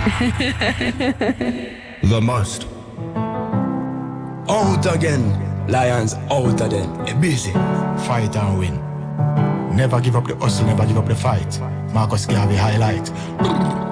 The must. Out again. Lions out again. Busy. Fight and win. Never give up the hustle, never give up the fight. Marcus Garvey highlight.